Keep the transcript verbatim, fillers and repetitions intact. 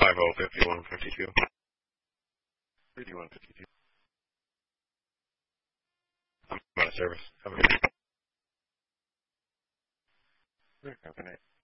five oh fifty-one fifty-two. fifty-one fifty-two. I'm out of service. Have a good night. Have a good night.